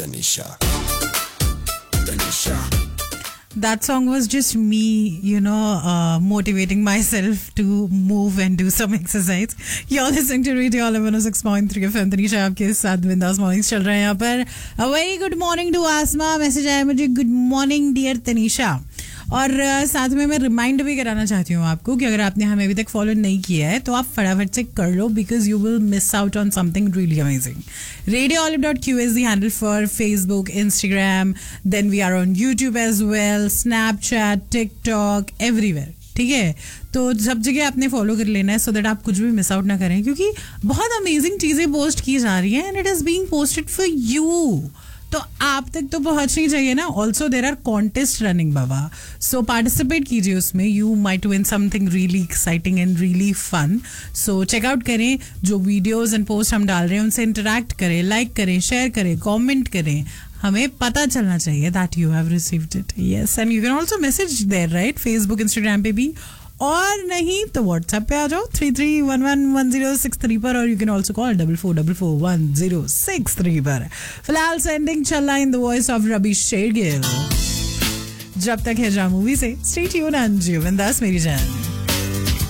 Tanisha. Tanisha. That song was just me, motivating myself to move and do some exercise. You're listening to Radio 106.3 FM. Tanisha आपके साथ बिंदास mornings चल रहे हैं यहाँ पर. A very good morning to Asma. Message आया मुझे, गुड मॉर्निंग डियर तनीषा. और साथ में मैं रिमाइंड भी कराना चाहती हूँ आपको कि अगर आपने हमें अभी तक फॉलो नहीं किया है तो आप फटाफट से कर लो, because you will miss out on something really amazing. radioolive.q is the handle for Facebook, Instagram, then we are on YouTube as well, Snapchat, TikTok, everywhere. ठीक है, तो सब जगह आपने फॉलो कर लेना है सो दैट आप कुछ भी मिस आउट ना करें, क्योंकि बहुत अमेजिंग चीज़ें पोस्ट की जा रही हैं and it is being posted for you. तो आप तक तो पहुंचनी चाहिए ना. Also there are contest running Baba, so participate कीजिए उसमें. You might win something really exciting and really fun. So checkout करें, जो वीडियोज एंड पोस्ट हम डाल रहे हैं उनसे इंटरेक्ट करें, लाइक करें, शेयर करें, कॉमेंट करें. हमें पता चलना चाहिए that you have received it. Yes, and you can also message there, right, Facebook, Instagram पे भी, और नहीं तो व्हाट्सएप पे आ जाओ 33111063 पर, और यू कैन ऑल्सो कॉल 44441063 पर. फिलहाल सेंडिंग चल रहा इन द वॉइस ऑफ रबी शेरगिल. जब तक है जा मूवी से. स्टे ट्यून्ड एंड बिंदास मेरी जान.